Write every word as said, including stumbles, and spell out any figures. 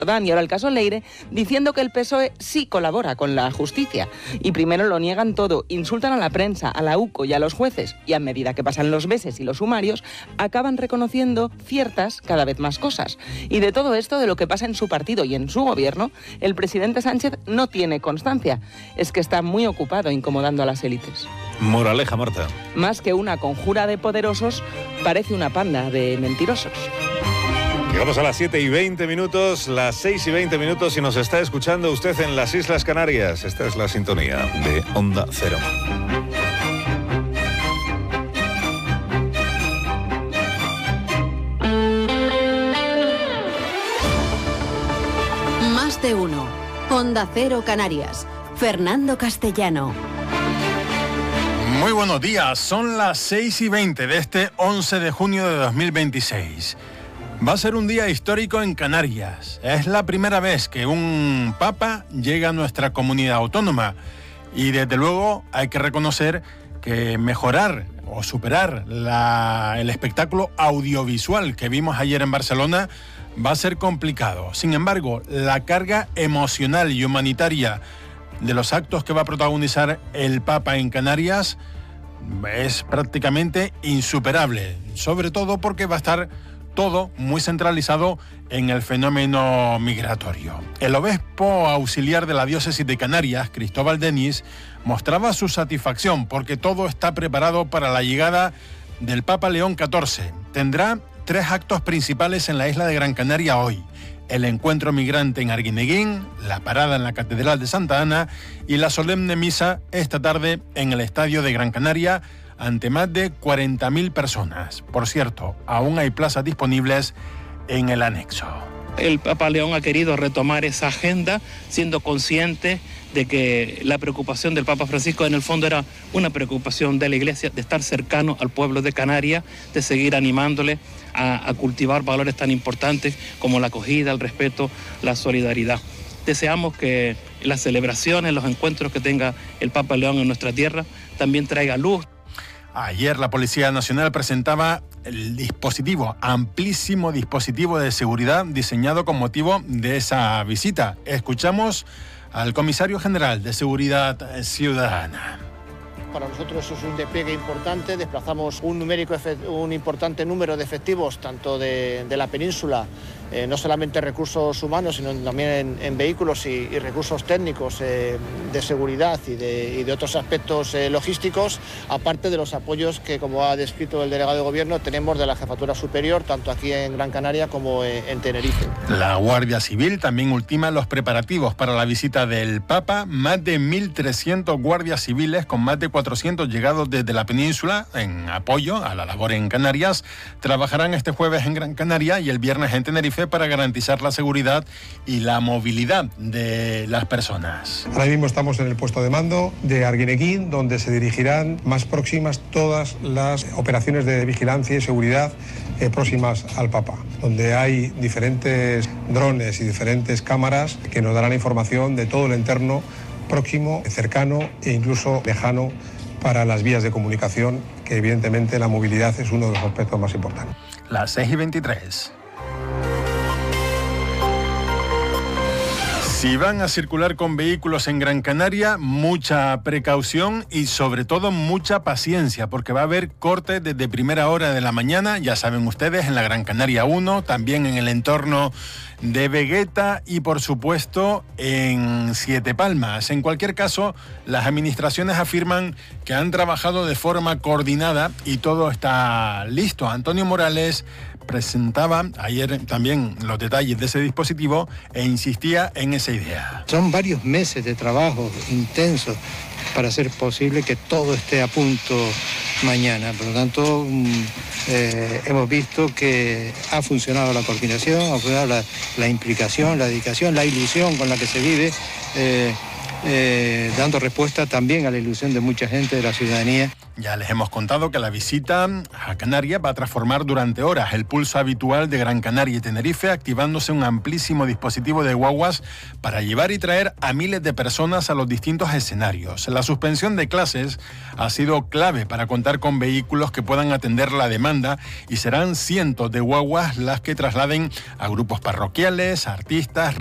Jordán y ahora el caso Leire, diciendo que el P S O E sí colabora con la justicia. Y primero lo niegan todo, insultan a la prensa, a la U C O y a los jueces, y a medida que pasan los meses y los sumarios, acaban reconociendo ciertas, cada vez más cosas. Y de todo esto, de lo que pasa en su partido y en su gobierno, el presidente Sánchez no tiene constancia. Es que está muy ocupado incomodando a las élites. Moraleja, Marta. Más que una conjura de poderosos, parece una panda de mentirosos. Llegamos a las siete y veinte minutos, las seis y veinte minutos, y nos está escuchando usted en las Islas Canarias. Esta es la sintonía de Onda Cero. Más de uno. Onda Cero Canarias. Fernando Castellano. Muy buenos días, son las seis y veinte de este once de junio de dos mil veintiséis. Va a ser un día histórico en Canarias. Es la primera vez que un papa llega a nuestra comunidad autónoma. Y desde luego hay que reconocer que mejorar o superar la, el espectáculo audiovisual que vimos ayer en Barcelona va a ser complicado. Sin embargo, la carga emocional y humanitaria de los actos que va a protagonizar el Papa en Canarias es prácticamente insuperable. Sobre todo porque va a estar todo muy centralizado en el fenómeno migratorio. El obispo auxiliar de la diócesis de Canarias, Cristóbal Denis, mostraba su satisfacción porque todo está preparado para la llegada del Papa León catorce. Tendrá tres actos principales en la isla de Gran Canaria hoy: el encuentro migrante en Arguineguín, la parada en la Catedral de Santa Ana y la solemne misa esta tarde en el Estadio de Gran Canaria ante más de cuarenta mil personas. Por cierto, aún hay plazas disponibles en el anexo. El Papa León ha querido retomar esa agenda, siendo consciente de que la preocupación del Papa Francisco en el fondo era una preocupación de la Iglesia, de estar cercano al pueblo de Canarias, de seguir animándole a, a cultivar valores tan importantes como la acogida, el respeto, la solidaridad. Deseamos que las celebraciones, los encuentros que tenga el Papa León en nuestra tierra también traiga luz. Ayer la Policía Nacional presentaba el dispositivo, amplísimo dispositivo de seguridad diseñado con motivo de esa visita. Escuchamos al comisario general de Seguridad Ciudadana. Para nosotros eso es un despliegue importante, desplazamos un, numérico, un importante número de efectivos, tanto de, de la península, eh, no solamente recursos humanos, sino también en, en vehículos y, y recursos técnicos eh, de seguridad y de, y de otros aspectos eh, logísticos, aparte de los apoyos que, como ha descrito el delegado de Gobierno, tenemos de la Jefatura Superior, tanto aquí en Gran Canaria como en, en Tenerife. La Guardia Civil también ultima los preparativos para la visita del Papa. Más de mil trescientos guardias civiles con más de cuatrocientos llegados desde la península en apoyo a la labor en Canarias trabajarán este jueves en Gran Canaria y el viernes en Tenerife para garantizar la seguridad y la movilidad de las personas. Ahora mismo estamos en el puesto de mando de Arguineguín, donde se dirigirán más próximas todas las operaciones de vigilancia y seguridad eh, próximas al Papa, donde hay diferentes drones y diferentes cámaras que nos darán información de todo el entorno próximo, cercano e incluso lejano para las vías de comunicación, que evidentemente la movilidad es uno de los aspectos más importantes. Las seis y veintitrés. Si van a circular con vehículos en Gran Canaria, mucha precaución y sobre todo mucha paciencia, porque va a haber cortes desde primera hora de la mañana, ya saben ustedes, en la Gran Canaria uno, también en el entorno de Vegueta y por supuesto en Siete Palmas. En cualquier caso, las administraciones afirman que han trabajado de forma coordinada y todo está listo. Antonio Morales presentaba ayer también los detalles de ese dispositivo e insistía en esa idea. Son varios meses de trabajo intenso para hacer posible que todo esté a punto mañana. Por lo tanto, eh, hemos visto que ha funcionado la coordinación, ha funcionado la, la implicación, la dedicación, la ilusión con la que se vive. Eh, eh, dando respuesta también a la ilusión de mucha gente de la ciudadanía. Ya les hemos contado que la visita a Canarias va a transformar durante horas el pulso habitual de Gran Canaria y Tenerife, activándose un amplísimo dispositivo de guaguas para llevar y traer a miles de personas a los distintos escenarios. La suspensión de clases ha sido clave para contar con vehículos que puedan atender la demanda y serán cientos de guaguas las que trasladen a grupos parroquiales, artistas,